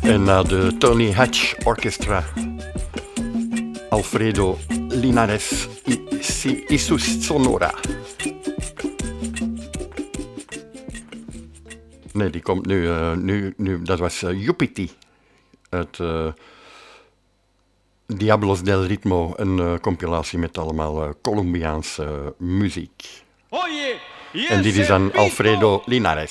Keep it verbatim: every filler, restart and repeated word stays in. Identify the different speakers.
Speaker 1: En na de Tony Hatch Orchestra, Alfredo Linares y sus Sonora. Nee, die komt nu, uh, nu, nu dat was uh, Yupiti uit uh, Diablos del Ritmo, een uh, compilatie met allemaal uh, Colombiaanse uh, muziek. Oye, en dit is dan Alfredo Linares.